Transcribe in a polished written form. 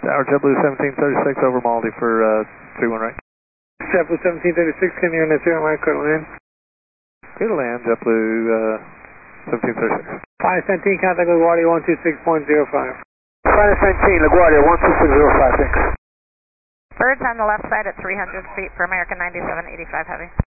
Tower JetBlue 1736 over Maldi for 31 right. JetBlue 1736, can you on the 0 right, clear to land? Clear to land, JetBlue 1736. Finest 17, contact LaGuardia 126.05. Finest 19, LaGuardia 126.05, thanks. Birds on the left side at 300 feet for American 9785 Heavy.